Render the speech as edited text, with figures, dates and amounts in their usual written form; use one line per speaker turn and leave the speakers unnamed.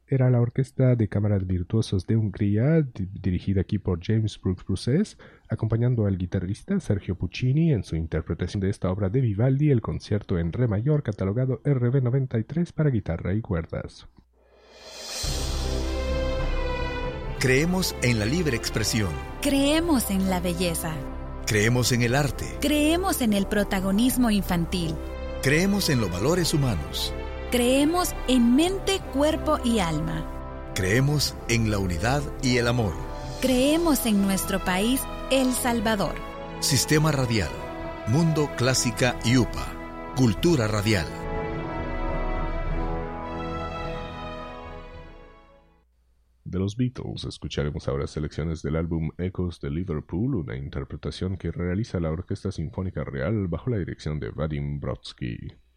era la Orquesta de Cámara de Virtuosos de Hungría, dirigida aquí por James Brooks Bruces, acompañando al guitarrista Sergio Puccini en su interpretación de esta obra de Vivaldi, el concierto en re mayor catalogado RB 93 para guitarra y cuerdas.
Creemos en la libre expresión.
Creemos en la belleza.
Creemos en el arte.
Creemos en el protagonismo infantil.
Creemos en los valores humanos.
Creemos en mente, cuerpo y alma.
Creemos en la unidad y el amor.
Creemos en nuestro país, El Salvador.
Sistema Radial, Mundo Clásica y UPA. Cultura Radial.
De los Beatles escucharemos ahora selecciones del álbum Echoes de Liverpool, una interpretación que realiza la Orquesta Sinfónica Real bajo la dirección de Vadim Brodsky.